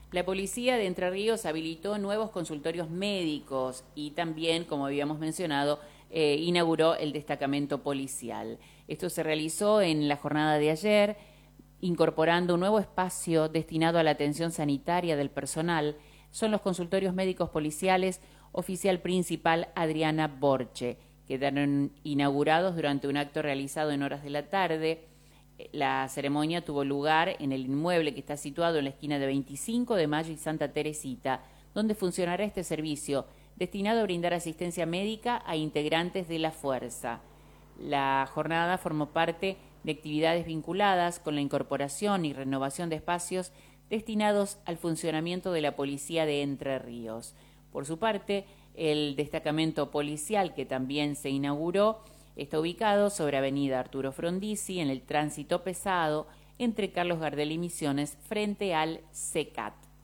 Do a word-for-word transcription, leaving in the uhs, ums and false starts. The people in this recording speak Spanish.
La policía de Entre Ríos habilitó nuevos consultorios médicos y también, como habíamos mencionado, eh, inauguró el destacamento policial. Esto se realizó en la jornada de ayer, incorporando un nuevo espacio destinado a la atención sanitaria del personal. Son los consultorios médicos policiales Oficial Principal Adriana Borche. Quedaron inaugurados durante un acto realizado en horas de la tarde. La ceremonia tuvo lugar en el inmueble que está situado en la esquina de veinticinco de Mayo y Santa Teresita, donde funcionará este servicio, destinado a brindar asistencia médica a integrantes de la fuerza. La jornada formó parte de actividades vinculadas con la incorporación y renovación de espacios destinados al funcionamiento de la Policía de Entre Ríos. Por su parte, el destacamento policial que también se inauguró está ubicado sobre Avenida Arturo Frondizi, en el tránsito pesado, entre Carlos Gardel y Misiones, frente al C E C A T.